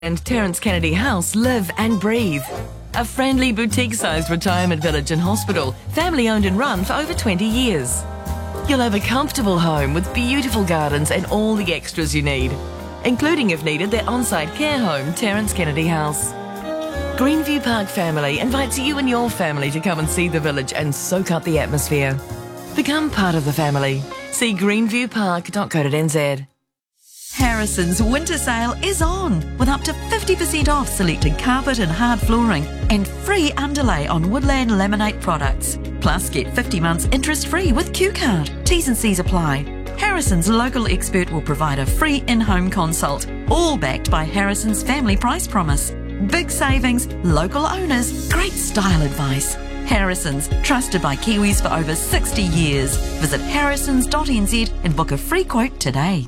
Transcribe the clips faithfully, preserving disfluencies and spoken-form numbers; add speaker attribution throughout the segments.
Speaker 1: and Terence Kennedy House live and breathe. A friendly boutique-sized retirement village and hospital, family-owned and run for over twenty years. You'll have a comfortable home with beautiful gardens and all the extras you need, including, if needed, their on-site care home, Terence Kennedy House. Greenview Park Family invites you and your family to come and see the village and soak up the atmosphere. Become part of the family. See greenview park dot co dot n z.
Speaker 2: Harrison's winter sale is on, with up to fifty percent off selected carpet and hard flooring and free underlay on Woodland Laminate products. Plus, get fifty months interest-free with Q Card. T's and C's apply. Harrison's local expert will provide a free in-home consult, all backed by Harrison's family price promise. Big savings, local owners, great style advice. Harrison's, trusted by Kiwis for over sixty years. Visit harrisons dot n z and book a free quote today.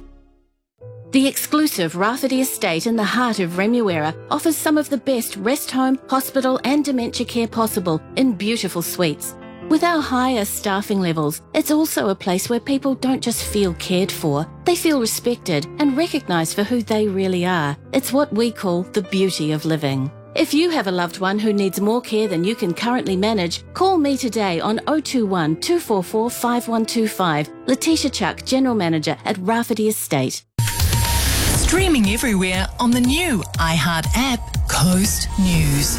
Speaker 3: The exclusive Rafferty Estate in the heart of Remuera offers some of the best rest home, hospital and dementia care possible in beautiful suites. With our higher staffing levels, it's also a place where people don't just feel cared for, they feel respected and recognised for who they really are. It's what we call the beauty of living. If you have a loved one who needs more care than you can currently manage, call me today on oh two one, two four four, five one two five. Letitia Chuck, General Manager at Rafferty Estate.
Speaker 4: Streaming everywhere on the new iHeart app, Coast News.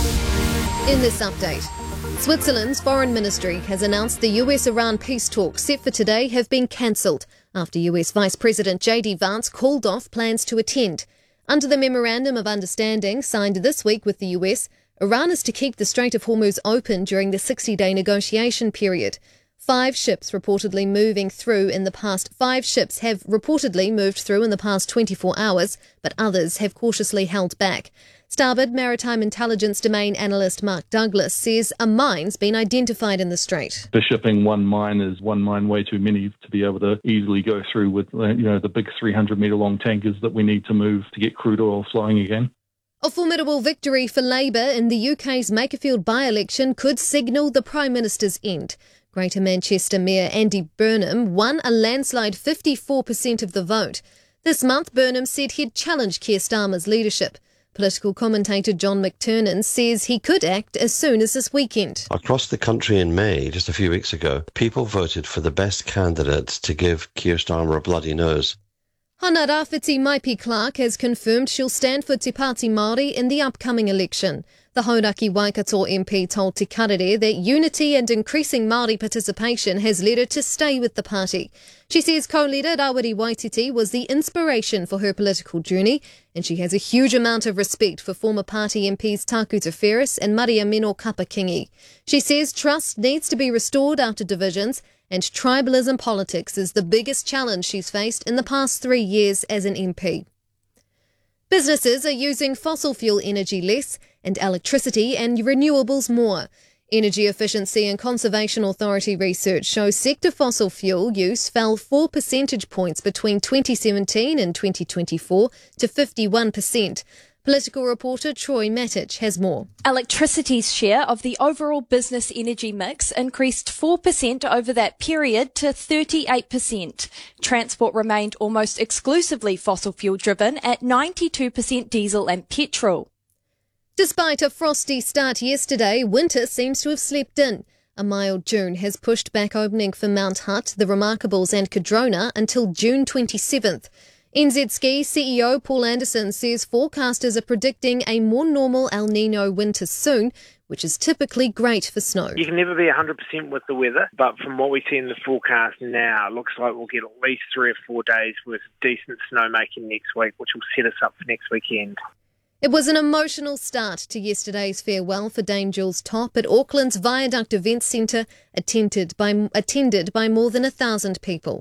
Speaker 5: In this update, Switzerland's foreign ministry has announced the U S-Iran peace talks set for today have been cancelled after U S Vice President J D Vance called off plans to attend. Under the Memorandum of Understanding signed this week with the U S, Iran is to keep the Strait of Hormuz open during the sixty-day negotiation period. Five ships reportedly moving through in the past five ships have reportedly moved through in the past twenty-four hours, but others have cautiously held back. Starboard Maritime Intelligence Domain Analyst Mark Douglas says a mine's been identified in the strait.
Speaker 6: For shipping, one mine is one mine way too many to be able to easily go through with you know the big three hundred metre long tankers that we need to move to get crude oil flowing again.
Speaker 5: A formidable victory for Labour in the U K's Makerfield by-election could signal the Prime Minister's end. Greater Manchester Mayor Andy Burnham won a landslide fifty-four percent of the vote. This month, Burnham said he'd challenge Keir Starmer's leadership. Political commentator John McTernan says he could act as soon as this weekend.
Speaker 7: Across the country in May, just a few weeks ago, people voted for the best candidates to give Keir Starmer a bloody nose.
Speaker 5: Hana Rāwhiti Maipi Clark has confirmed she'll stand for Te Pāti Māori in the upcoming election. The Hauraki Waikato M P told Te Karere that unity and increasing Māori participation has led her to stay with the party. She says co-leader Rawiri Waititi was the inspiration for her political journey, and she has a huge amount of respect for former party M Ps Takuta Ferris and Maria Mino Kapakingi. She says trust needs to be restored after divisions, and tribalism politics is the biggest challenge she's faced in the past three years as an M P. Businesses are using fossil fuel energy less and electricity and renewables more. Energy Efficiency and Conservation Authority research shows sector fossil fuel use fell four percentage points between twenty seventeen and twenty twenty-four to fifty-one percent. Political reporter Troy Matic has more.
Speaker 8: Electricity's share of the overall business energy mix increased four percent over that period to thirty-eight percent. Transport remained almost exclusively fossil fuel driven at ninety-two percent diesel and petrol.
Speaker 5: Despite a frosty start yesterday, winter seems to have slept in. A mild June has pushed back opening for Mount Hutt, the Remarkables and Cardrona until June twenty-seventh. N Z Ski C E O Paul Anderson says forecasters are predicting a more normal El Nino winter soon, which is typically great for snow.
Speaker 9: You can never be one hundred percent with the weather, but from what we see in the forecast now, it looks like we'll get at least three or four days with decent snowmaking next week, which will set us up for next weekend.
Speaker 5: It was an emotional start to yesterday's farewell for Dame Jules Topp at Auckland's Viaduct Events Centre, attended by, attended by more than a thousand people.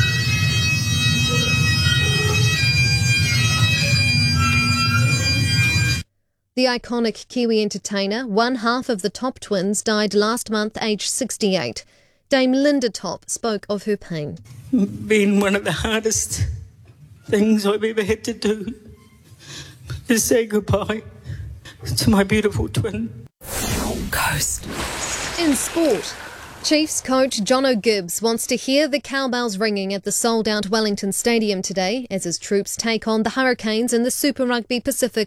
Speaker 5: The iconic Kiwi entertainer, one half of the Topp twins, died last month aged sixty-eight. Dame Linda Topp spoke of her pain.
Speaker 10: Been one of the hardest things I've ever had to do is say goodbye to my beautiful twin.
Speaker 4: Coast.
Speaker 5: In sport, Chiefs coach Jono Gibbs wants to hear the cowbells ringing at the sold-out Wellington Stadium today as his troops take on the Hurricanes in the Super Rugby Pacific